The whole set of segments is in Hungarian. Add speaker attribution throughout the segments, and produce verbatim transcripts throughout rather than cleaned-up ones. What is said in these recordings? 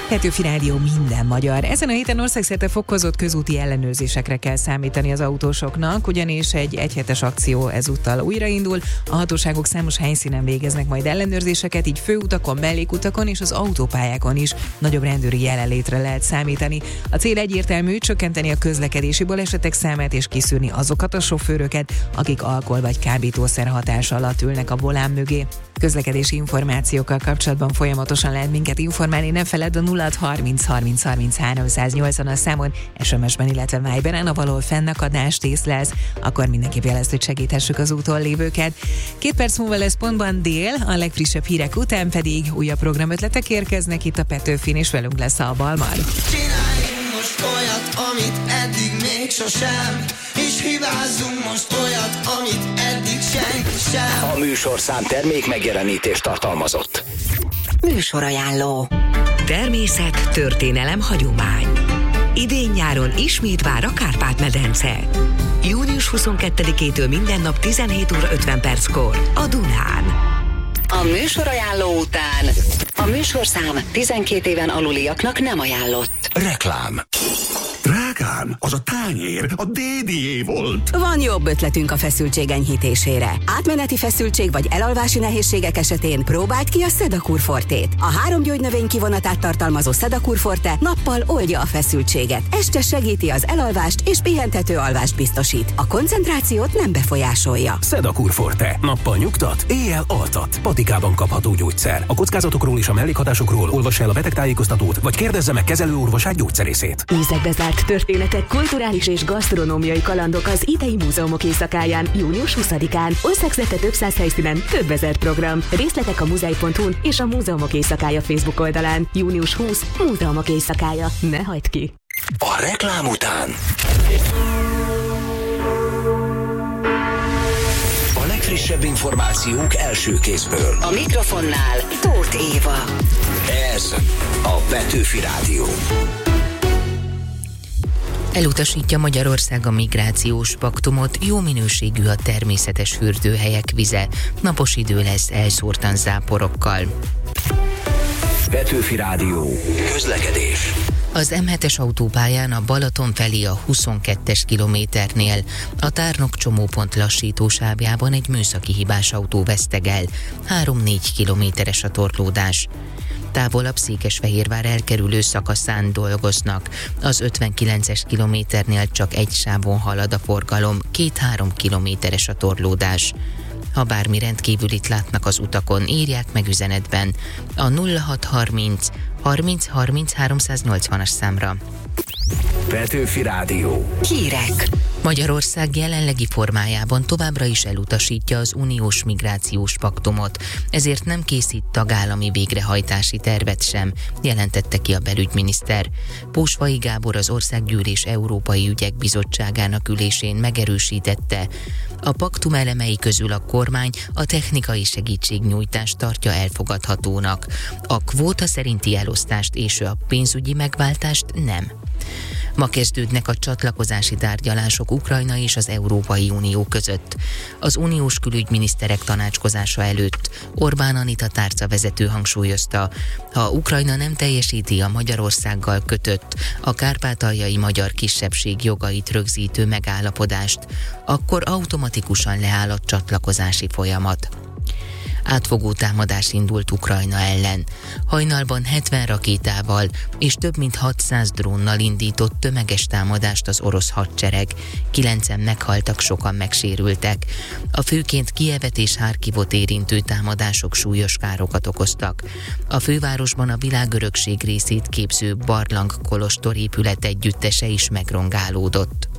Speaker 1: Petőfi Rádió, minden magyar. Ezen a héten országszerte fokozott közúti ellenőrzésekre kell számítani az autósoknak, ugyanis egy egyhetes akció ezúttal újraindul. A hatóságok számos helyszínen végeznek majd ellenőrzéseket, így főutakon, mellékutakon és az autópályákon is nagyobb rendőri jelenlétre lehet számítani. A cél egyértelmű, csökkenteni a közlekedési balesetek számát és kiszűrni azokat a sofőröket, akik alkohol vagy kábítószer hatása alatt ülnek a volán mögé. Közlekedési információkkal kapcsolatban folyamatosan lehet minket informálni, ne feledd a nulla harminc harminc harminc háromszáznyolcvan a számon, es em es-ben, illetve Viberen, ha valahol fennakadást észlelsz, akkor mindenképp jelezd, hogy segíthessük az úton lévőket. Két perc múlva lesz pontban dél, a legfrissebb hírek után pedig újabb programötletek érkeznek itt a Petőfin, és velünk lesz a Balmar.
Speaker 2: Csináljunk most olyat, amit eddig még sosem, és hibázzunk most olyat, amit eddig senki sem.
Speaker 3: A műsorszám termék megjelenítést tartalmazott.
Speaker 4: Műsorajánló. Természet, történelem, hagyomány. Idén-nyáron ismét vár a Kárpát-medence. június huszonkettedikétől minden nap tizenhét óra ötven perckor a Dunán. A műsorajánló után a műsorszám tizenkét éven aluliaknak nem ajánlott.
Speaker 3: Reklám.
Speaker 5: Drágám, az a tányér a dédié volt.
Speaker 4: Van jobb ötletünk a feszültség enyhítésére. Átmeneti feszültség vagy elalvási nehézségek esetén próbáld ki a Sedakur Fortét. A három gyógynövény kivonatát tartalmazó Sedakur Forte nappal oldja a feszültséget, este segíti az elalvást és pihentető alvást biztosít. A koncentrációt nem befolyásolja.
Speaker 6: Sedakur Forte. Nappal nyugtat, éjjel altat. Patikában kapható gyógyszer. A kockázatokról és a mellékhatásokról olvassa el a betegtájékoztatót, vagy kérdezze meg kezelőorvosát, gyógyszerészét.
Speaker 7: Nézzek zárt történetek, kulturális és gasztronómiai kalandok az idei múzeumok éjszakáján, június huszadikán. Országszerte több száz helyszínen, több ezer program. Részletek a muzej pont hu-n és a Múzeumok Éjszakája Facebook oldalán. június huszadika. Múzeumok Éjszakája. Ne hagyd ki!
Speaker 3: A reklám után a legfrissebb információk első kézből.
Speaker 4: A mikrofonnál Tóth Éva.
Speaker 3: Ez a Petőfi Rádió.
Speaker 8: Elutasítja Magyarország a migrációs paktumot, jó minőségű a természetes fürdőhelyek vize, napos idő lesz elszórtan záporokkal.
Speaker 3: Petőfi Rádió. Közlekedés.
Speaker 8: Az em hetes autópályán a Balaton felé a huszonkettes kilométernél a Tárnok csomópont lassítósávjában egy műszaki hibás autó vesztegel, három-négy kilométeres a torlódás. Távolabb Székesfehérvár elkerülő szakaszán dolgoznak. Az ötvenkilences kilométernél csak egy sávon halad a forgalom, két-három kilométeres a torlódás. Ha bármi rendkívülit látnak az utakon, írják meg üzenetben a nulla hatszázharminc harminc harminc háromszáznyolcvanas számra.
Speaker 3: Petőfi Rádió.
Speaker 4: Hírek.
Speaker 8: Magyarország jelenlegi formájában továbbra is elutasítja az uniós migrációs paktumot, ezért nem készít tagállami végrehajtási tervet sem, jelentette ki a belügyminiszter. Pósvai Gábor az Országgyűlés Európai Ügyek Bizottságának ülésén megerősítette, a paktum elemei közül a kormány a technikai segítségnyújtást tartja elfogadhatónak, a kvóta szerinti elosztást és a pénzügyi megváltást nem. Ma kezdődnek a csatlakozási tárgyalások Ukrajna és az Európai Unió között. Az uniós külügyminiszterek tanácskozása előtt Orbán Anita tárcavezető hangsúlyozta, ha Ukrajna nem teljesíti a Magyarországgal kötött, a kárpátaljai magyar kisebbség jogait rögzítő megállapodást, akkor automatikusan leáll a csatlakozási folyamat. Átfogó támadás indult Ukrajna ellen. Hajnalban hetven rakétával és több mint hatszáz drónnal indított tömeges támadást az orosz hadsereg. Kilencen meghaltak, sokan megsérültek. A főként Kijevet és Harkivot érintő támadások súlyos károkat okoztak. A fővárosban a világörökség részét képző barlang kolostor épület együttese is megrongálódott.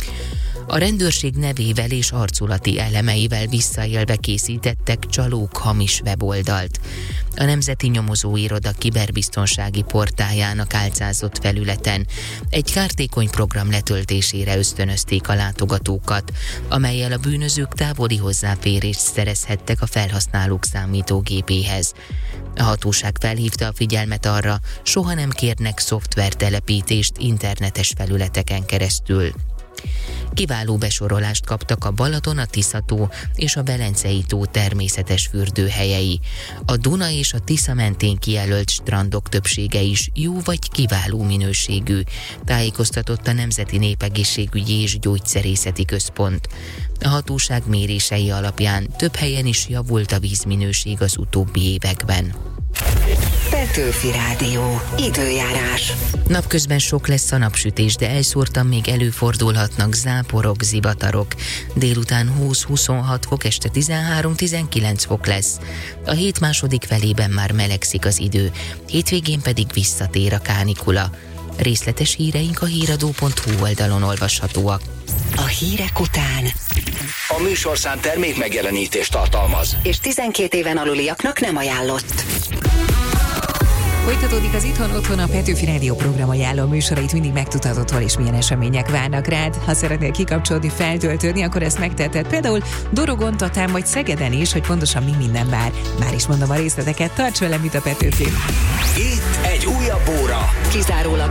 Speaker 8: A rendőrség nevével és arculati elemeivel visszaélve készítettek csalók hamis weboldalt. A Nemzeti Nyomozóiroda kiberbiztonsági portáljának álcázott felületen egy kártékony program letöltésére ösztönözték a látogatókat, amellyel a bűnözők távoli hozzáférést szerezhettek a felhasználók számítógépéhez. A hatóság felhívta a figyelmet arra, soha nem kérnek szoftvertelepítést internetes felületeken keresztül. Kiváló besorolást kaptak a Balaton, a Tisza-tó és a Velencei tó természetes fürdőhelyei. A Duna és a Tisza mentén kijelölt strandok többsége is jó vagy kiváló minőségű, tájékoztatott a Nemzeti Népegészségügyi és Gyógyszerészeti Központ. A hatóság mérései alapján több helyen is javult a vízminőség az utóbbi években.
Speaker 4: Petőfi Rádió. Időjárás.
Speaker 8: Napközben sok lesz a napsütés, de elszórtan még előfordulhatnak záporok, zivatarok. Délután húsz-huszonhat fok, este tizenhárom-tizenkilenc fok lesz. A hét második felében már melegszik az idő, hétvégén pedig visszatér a kánikula. Részletes híreink a híradó pont hu oldalon olvashatóak.
Speaker 4: A hírek után
Speaker 3: A műsorszám termék megjelenítést tartalmaz,
Speaker 4: és tizenkét éven aluliaknak nem ajánlott.
Speaker 1: Folytatódik az Itthon Otthon, a Petőfi Rádió program ajánló műsorait, mindig megtudhatod, hol és milyen események várnak rád. Ha szeretnél kikapcsolódni, feltöltődni, akkor ezt megteheted például Dorogon, Tatán vagy Szegeden is, hogy pontosan mi minden vár. Már is mondom a részleteket, tarts velem itt a Petőfi.
Speaker 3: itt egy újabb óra.
Speaker 4: Kizárólag